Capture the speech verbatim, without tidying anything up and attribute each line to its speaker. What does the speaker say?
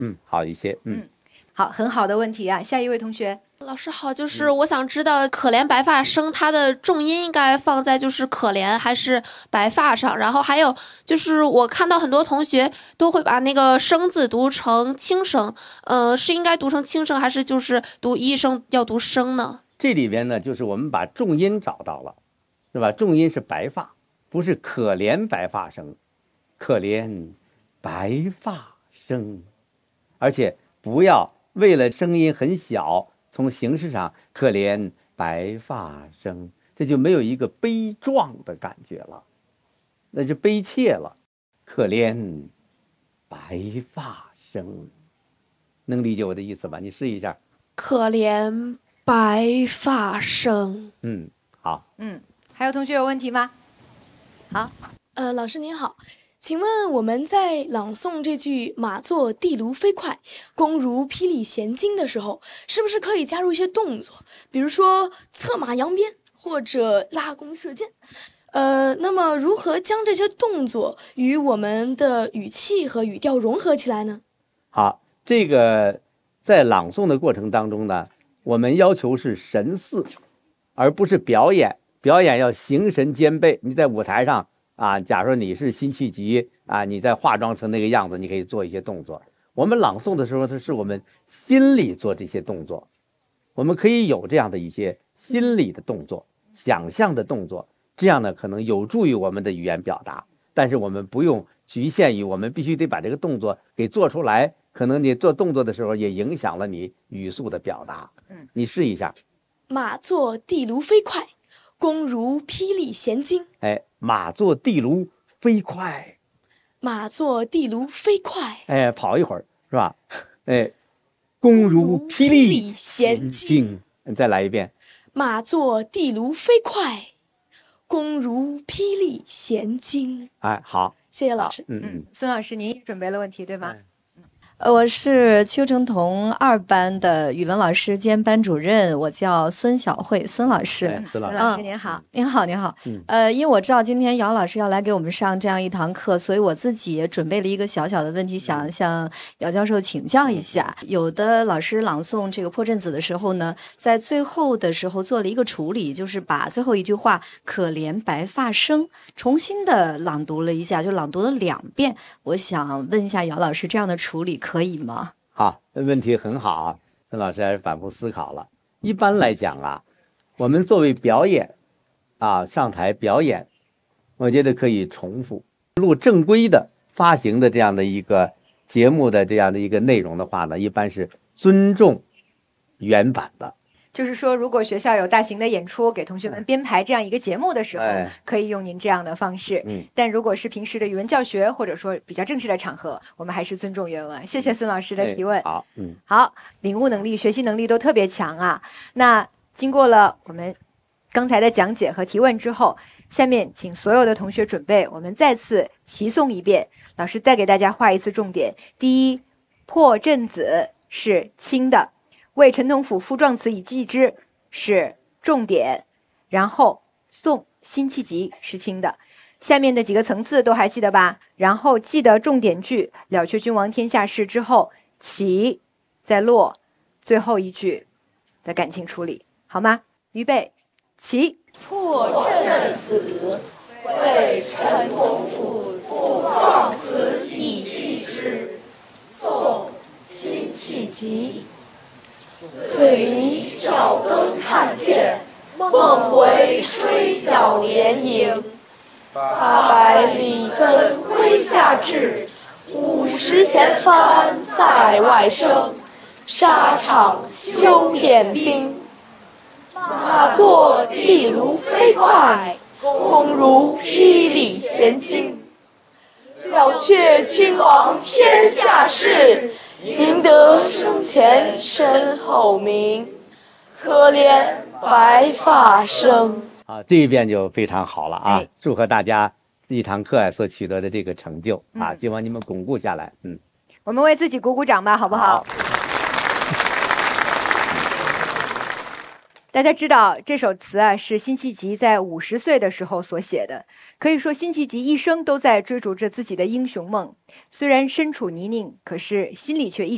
Speaker 1: 嗯，好一些。嗯，
Speaker 2: 嗯好，很好的问题啊。下一位同学，
Speaker 3: 老师好，就是我想知道可怜白发生它的重音应该放在就是可怜还是白发上，然后还有就是我看到很多同学都会把那个生字读成轻声，呃，是应该读成轻声还是就是读一声要读声呢？
Speaker 1: 这里边呢，就是我们把重音找到了，是吧？重音是白发，不是可怜白发生，可怜白发生，而且不要为了声音很小，从形式上可怜白发生，这就没有一个悲壮的感觉了，那就悲切了。可怜白发生，能理解我的意思吧？你试一下。
Speaker 3: 可怜白发生。
Speaker 1: 嗯，好。
Speaker 2: 嗯，还有同学有问题吗？好，
Speaker 4: 呃，老师您好，请问我们在朗诵这句"马作地卢飞快，弓如霹雳弦惊"的时候，是不是可以加入一些动作，比如说策马扬鞭或者拉弓射箭？呃，那么如何将这些动作与我们的语气和语调融合起来呢？
Speaker 1: 好，这个在朗诵的过程当中呢，我们要求是神似，而不是表演。表演要形神兼备。你在舞台上啊，假如你是辛弃疾啊，你在化妆成那个样子，你可以做一些动作。我们朗诵的时候，它是我们心里做这些动作，我们可以有这样的一些心理的动作、想象的动作，这样呢可能有助于我们的语言表达。但是我们不用局限于我们必须得把这个动作给做出来，可能你做动作的时候也影响了你语速的表达。嗯，你试一下。
Speaker 4: 马作地卢飞快，弓如霹雳弦惊。
Speaker 1: 哎，马作地卢飞快，
Speaker 4: 马作地卢飞快，
Speaker 1: 哎，跑一会儿是吧？哎，弓如霹雳弦惊。你再来一遍。
Speaker 4: 马作地卢飞快，弓如霹雳弦惊。
Speaker 1: 哎，好，
Speaker 4: 谢谢老师。
Speaker 1: 嗯嗯，
Speaker 2: 孙老师，您也准备了问题对吗？
Speaker 5: 呃，我是邱成桐二班的语文老师兼班主任，我叫孙晓慧，孙老师。
Speaker 1: 哎孙老师，
Speaker 2: 孙老师您好。
Speaker 5: 您好，您好。
Speaker 1: 嗯
Speaker 5: 呃，因为我知道今天姚老师要来给我们上这样一堂课，所以我自己也准备了一个小小的问题，想向姚教授请教一下。有的老师朗诵这个破阵子的时候呢，在最后的时候做了一个处理，就是把最后一句话“可怜白发生”重新的朗读了一下，就朗读了两遍。我想问一下姚老师，这样的处理可以吗？
Speaker 1: 好，问题很好啊，孙老师还是反复思考了。一般来讲啊，我们作为表演啊，上台表演，我觉得可以重复录正规的发行的这样的一个节目的这样的一个内容的话呢，一般是尊重原版的。
Speaker 2: 就是说，如果学校有大型的演出，给同学们编排这样一个节目的时候，
Speaker 1: 哎
Speaker 2: 可以用您这样的方式。
Speaker 1: 嗯，
Speaker 2: 但如果是平时的语文教学，或者说比较正式的场合，我们还是尊重原文。谢谢孙老师的提问。
Speaker 1: 哎好，嗯，
Speaker 2: 好，领悟能力、学习能力都特别强啊。那经过了我们刚才的讲解和提问之后，下面请所有的同学准备，我们再次齐诵一遍。老师再给大家画一次重点。第一，破阵子是轻的。为陈同甫赋壮词以记之是重点，然后宋辛弃疾是轻的，下面的几个层次都还记得吧？然后记得重点句了却君王天下事之后起再落最后一句的感情处理，好吗？预备起。
Speaker 6: 破阵子，为陈同甫赋壮词以记之，宋辛弃疾。醉里挑灯看剑，梦回吹角连营。八百里分麾下炙，五十弦翻塞外声。沙场休点兵，马作地卢飞快，弓如霹雳弦惊。了却君王天下事，赢得生前身后名。可怜白发生。
Speaker 1: 啊，这一遍就非常好了啊！
Speaker 2: 哎
Speaker 1: 祝贺大家这一堂课所取得的这个成就啊！
Speaker 2: 嗯
Speaker 1: 希望你们巩固下来。嗯，
Speaker 2: 我们为自己鼓鼓掌吧，好不好？
Speaker 1: 好
Speaker 2: 大家知道这首词啊，是辛弃疾在五十岁的时候所写的。可以说，辛弃疾一生都在追逐着自己的英雄梦。虽然身处泥泞，可是心里却一直